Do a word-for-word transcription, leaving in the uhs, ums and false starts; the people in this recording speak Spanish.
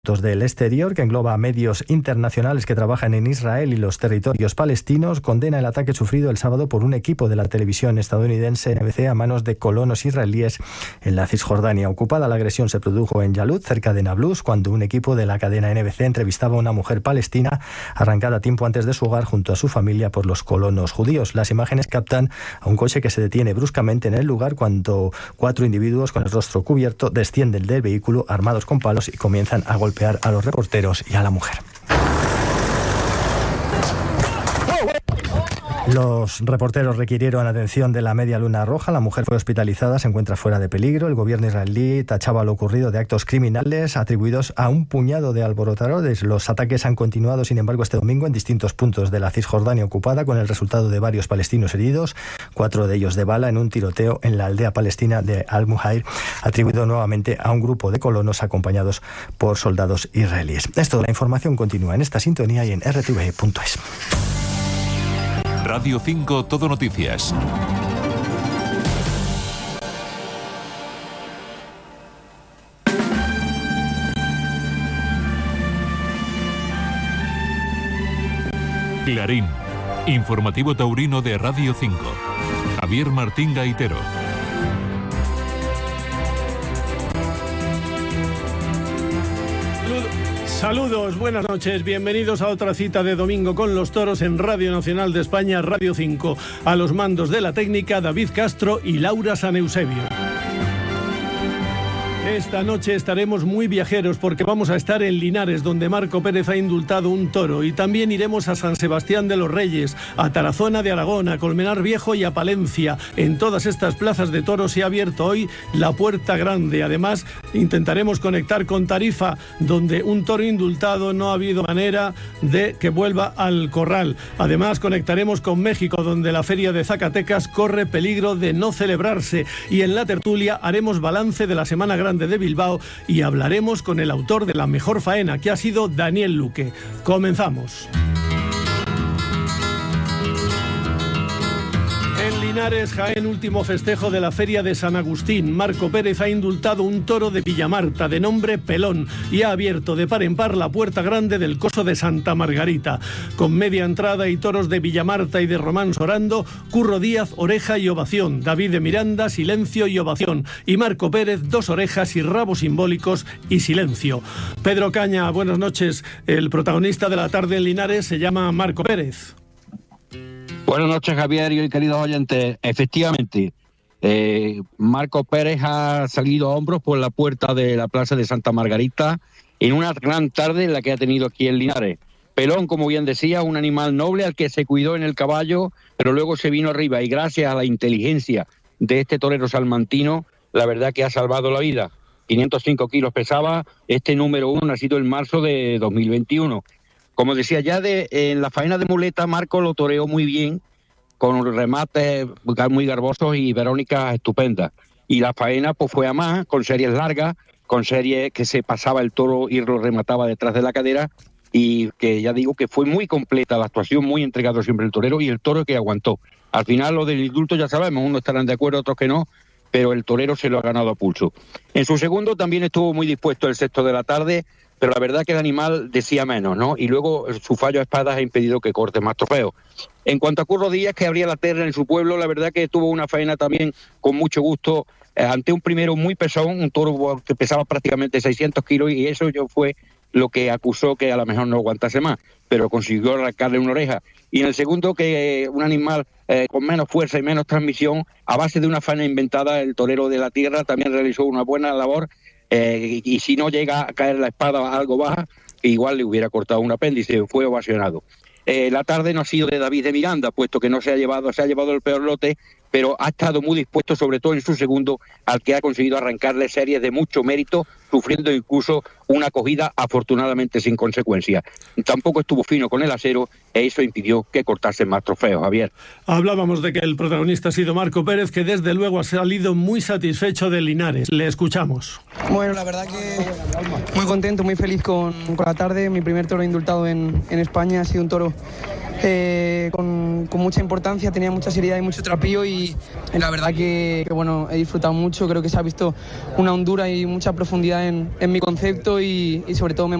del Exterior, que engloba a medios internacionales que trabajan en Israel y los territorios palestinos, condena el ataque sufrido el sábado por un equipo de la televisión estadounidense N B C a manos de colonos israelíes en la Cisjordania ocupada. La agresión se produjo en Yalut, cerca de Nablus, cuando un equipo de la cadena N B C entrevistaba a una mujer palestina arrancada tiempo antes de su hogar junto a su familia por los colonos judíos. Las imágenes captan a un coche que se detiene bruscamente en el lugar cuando cuatro individuos con el rostro cubierto descienden del vehículo armados con palos y comienzan a golpear a los reporteros y a la mujer. Los reporteros requirieron atención de la Media Luna Roja. La mujer fue hospitalizada, se encuentra fuera de peligro. El gobierno israelí tachaba lo ocurrido de actos criminales atribuidos a un puñado de alborotadores. Los ataques han continuado, sin embargo, este domingo en distintos puntos de la Cisjordania ocupada, con el resultado de varios palestinos heridos, cuatro de ellos de bala, en un tiroteo en la aldea palestina de Al-Muhair, atribuido nuevamente a un grupo de colonos acompañados por soldados israelíes. Esto, la información continúa en esta sintonía y en r t v punto es. Radio cinco Todo Noticias. Clarín, informativo taurino de Radio cinco. Javier Martín Gaitero. Saludos, buenas noches, bienvenidos a otra cita de Domingo con los Toros en Radio Nacional de España, Radio cinco. A los mandos de la técnica, David Castro y Laura San Eusebio. Esta noche estaremos muy viajeros porque vamos a estar en Linares, donde Marco Pérez ha indultado un toro, y también iremos a San Sebastián de los Reyes, a Tarazona de Aragón, a Colmenar Viejo y a Palencia. En todas estas plazas de toros se ha abierto hoy la Puerta Grande. Además, intentaremos conectar con Tarifa, donde un toro indultado no ha habido manera de que vuelva al corral. Además, conectaremos con México, donde la Feria de Zacatecas corre peligro de no celebrarse. Y en la tertulia haremos balance de la Semana Grande de Bilbao y hablaremos con el autor de la mejor faena, que ha sido Daniel Luque. Comenzamos. En Linares, Jaén, último festejo de la Feria de San Agustín. Marco Pérez ha indultado un toro de Villamarta de nombre Pelón y ha abierto de par en par la Puerta Grande del Coso de Santa Margarita. Con media entrada y toros de Villamarta y de Román Sorando, Curro Díaz, oreja y ovación. David de Miranda, silencio y ovación. Y Marco Pérez, dos orejas y rabos simbólicos y silencio. Pedro Caña, buenas noches. El protagonista de la tarde en Linares se llama Marco Pérez. Buenas noches, Javier y queridos oyentes. Efectivamente, eh, Marco Pérez ha salido a hombros por la puerta de la Plaza de Santa Margarita en una gran tarde en la que ha tenido aquí en Linares. Pelón, como bien decía, un animal noble al que se cuidó en el caballo, pero luego se vino arriba y gracias a la inteligencia de este torero salmantino, la verdad que ha salvado la vida. quinientos cinco kilos pesaba, este número uno ha sido en marzo de dos mil veintiuno. Como decía, ya de, en la faena de muleta, Marco lo toreó muy bien, con remates muy garbosos y verónicas estupendas. Y la faena pues fue a más, con series largas, con series que se pasaba el toro y lo remataba detrás de la cadera, y que ya digo que fue muy completa la actuación, muy entregado siempre el torero, y el toro que aguantó. Al final lo del indulto ya sabemos, unos estarán de acuerdo, otros que no, pero el torero se lo ha ganado a pulso. En su segundo también estuvo muy dispuesto el sexto de la tarde, pero la verdad que el animal decía menos, ¿no? Y luego su fallo a espadas ha impedido que corte más trofeos. En cuanto a Curro Díaz, que abría la terna en su pueblo, la verdad que tuvo una faena también con mucho gusto, eh, ante un primero muy pesado, un toro que pesaba prácticamente seiscientos kilos, y eso yo fue lo que acusó que a lo mejor no aguantase más, pero consiguió arrancarle una oreja. Y en el segundo, que eh, un animal eh, con menos fuerza y menos transmisión, a base de una faena inventada, el torero de la tierra también realizó una buena labor. Eh, y, y si no llega a caer la espada algo baja, igual le hubiera cortado un apéndice, fue ovacionado. Eh, la tarde no ha sido de David de Miranda, puesto que no se ha llevado, se ha llevado el peor lote, pero ha estado muy dispuesto, sobre todo en su segundo, al que ha conseguido arrancarle series de mucho mérito, sufriendo incluso una acogida afortunadamente sin consecuencia. Tampoco estuvo fino con el acero e eso impidió que cortase más trofeos, Javier. Hablábamos de que el protagonista ha sido Marco Pérez, que desde luego ha salido muy satisfecho de Linares. Le escuchamos. Bueno, la verdad que muy contento, muy feliz con, con la tarde. Mi primer toro indultado en, en España ha sido un toro eh, con, con mucha importancia, tenía mucha seriedad y mucho trapío, y, y la verdad que, que bueno, he disfrutado mucho. Creo que se ha visto una hondura y mucha profundidad en, en mi concepto y, y sobre todo me